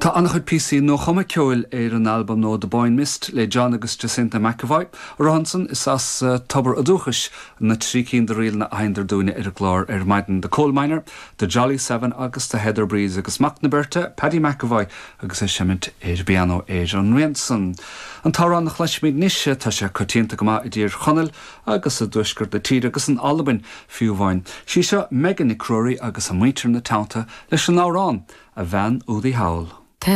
Tá annach chud PC nó chuma ceil an album nó The Boyne Mist le John agus Jacinta McAvoy. Rohanson is as tobar a dúchas na trícín de riil na ainder dúine glár maidin The Coal Miner, The Jolly Seven agus The Heather Breeze agus Mac na Berta, Paddy McAvoy agus simiint piano an Rienson. An tá annach leismid níise tá sé cotínta go I dtír chonel agus a dúisgur de tír agus an Albin fiúhhain. Sí seo Megan Nicrory agus a muintir na tánta leis an árán a bhean údaí hawl.